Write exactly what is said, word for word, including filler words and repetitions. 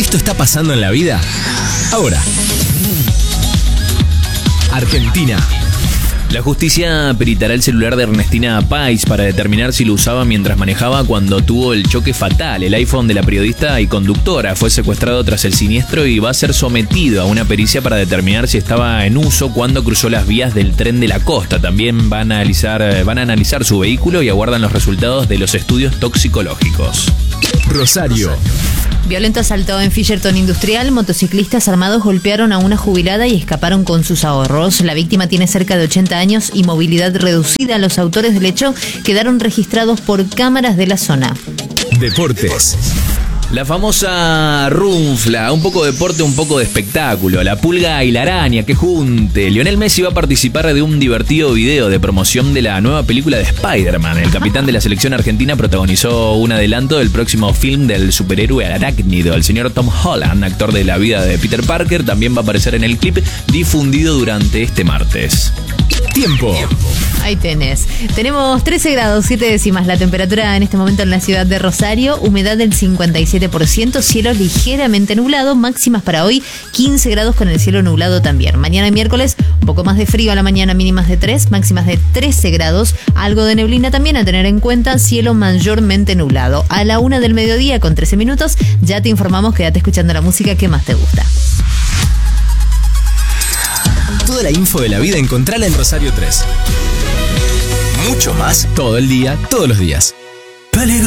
Esto está pasando en la vida ahora. Argentina. La justicia peritará el celular de Ernestina Pais para determinar si lo usaba mientras manejaba cuando tuvo el choque fatal. El iPhone de la periodista y conductora fue secuestrado tras el siniestro y va a ser sometido a una pericia para determinar si estaba en uso cuando cruzó las vías del tren de la costa. También van a analizar, van a analizar su vehículo y aguardan los resultados de los estudios toxicológicos. Rosario. Violento asalto en Fisherton Industrial. Motociclistas armados golpearon a una jubilada y escaparon con sus ahorros. La víctima tiene cerca de ochenta años y movilidad reducida. Los autores del hecho quedaron registrados por cámaras de la zona. Deportes. La famosa runfla, un poco de deporte, un poco de espectáculo. La pulga y la araña, que junte. Lionel Messi va a participar de un divertido video de promoción de la nueva película de Spider-Man. El capitán de la selección argentina protagonizó un adelanto del próximo film del superhéroe arácnido. El señor Tom Holland, actor de la vida de Peter Parker, también va a aparecer en el clip difundido durante este martes. Tiempo. Ahí tenés. Tenemos trece grados, siete décimas la temperatura en este momento en la ciudad de Rosario. Humedad del cincuenta y siete por ciento. Cielo ligeramente nublado. Máximas para hoy, quince grados con el cielo nublado también. Mañana miércoles, un poco más de frío a la mañana, mínimas de tres, máximas de trece grados. Algo de neblina también a tener en cuenta. Cielo mayormente nublado. A la una del mediodía con trece minutos, ya te informamos. Quédate escuchando la música que más te gusta. Toda la info de la vida encontrala en Rosario tres. Mucho más todo el día, todos los días.